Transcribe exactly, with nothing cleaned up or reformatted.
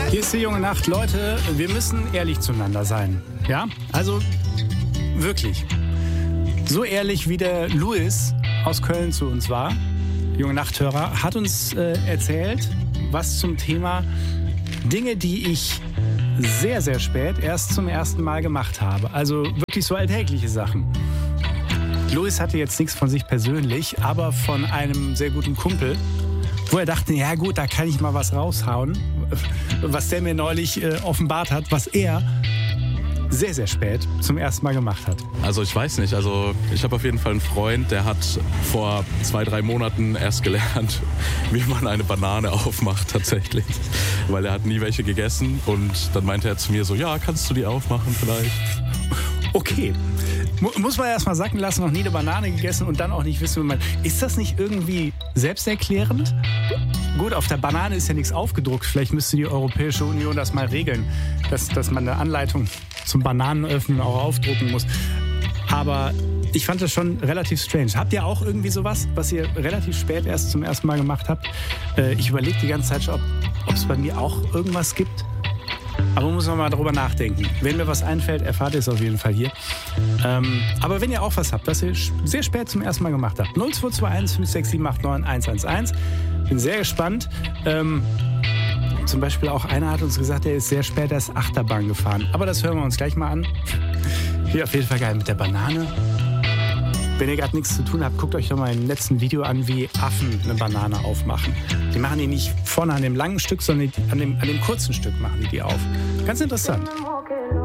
Hier ist die junge Nacht. Leute, wir müssen ehrlich zueinander sein. Ja, also wirklich. So ehrlich wie der Louis aus Köln zu uns war, junge Nachthörer, hat uns äh, erzählt, was zum Thema Dinge, die ich sehr, sehr spät erst zum ersten Mal gemacht habe. Also wirklich so alltägliche Sachen. Louis hatte jetzt nichts von sich persönlich, aber von einem sehr guten Kumpel, wo er dachte, ja gut, da kann ich mal was raushauen, was der mir neulich äh, offenbart hat, was er sehr, sehr spät zum ersten Mal gemacht hat. Also ich weiß nicht, also ich habe auf jeden Fall einen Freund, der hat vor zwei, drei Monaten erst gelernt, wie man eine Banane aufmacht tatsächlich. Weil er hat nie welche gegessen und dann meinte er zu mir so, ja, kannst du die aufmachen vielleicht? Okay. Muss man erst mal sacken lassen, noch nie eine Banane gegessen und dann auch nicht wissen, wie man... Ist das nicht irgendwie selbsterklärend? Gut, auf der Banane ist ja nichts aufgedruckt. Vielleicht müsste die Europäische Union das mal regeln, dass, dass man eine Anleitung zum Bananenöffnen auch aufdrucken muss. Aber ich fand das schon relativ strange. Habt ihr auch irgendwie sowas, was ihr relativ spät erst zum ersten Mal gemacht habt? Äh, ich überlege die ganze Zeit schon, ob es bei mir auch irgendwas gibt. Aber muss man mal drüber nachdenken. Wenn mir was einfällt, erfahrt ihr es auf jeden Fall hier. Ähm, aber wenn ihr auch was habt, das ihr sehr spät zum ersten Mal gemacht habt, null zwei zwei eins fünf sechs sieben acht neun eins eins eins. Bin sehr gespannt. Ähm, zum Beispiel auch einer hat uns gesagt, er ist sehr spät erst Achterbahn gefahren. Aber das hören wir uns gleich mal an. Hier auf jeden Fall geil mit der Banane. Wenn ihr gerade nichts zu tun habt, guckt euch doch mal im letzten Video an, wie Affen eine Banane aufmachen. Die machen die nicht vorne an dem langen Stück, sondern an dem, an dem kurzen Stück machen die die auf. Ganz interessant.